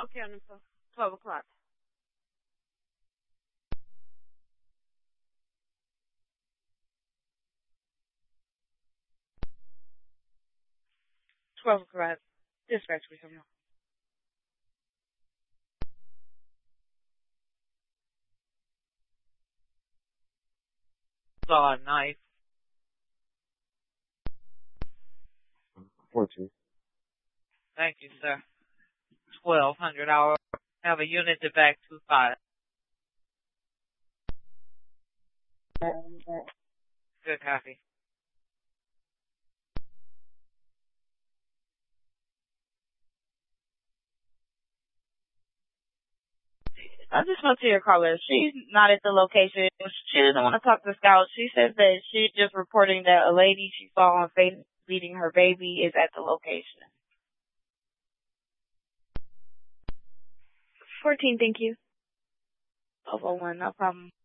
Okay, on until 12 o'clock. Dispatch, please. Saw a knife. 14. Thank you, sir. 1200. I'll have a unit to back 25. Good copy. I just spoke to your caller. She's not at the location. She doesn't want to talk to Scout. She says that she's just reporting that a lady she saw on Facebook feeding her baby is at the location. 14, thank you. 1201, no problem.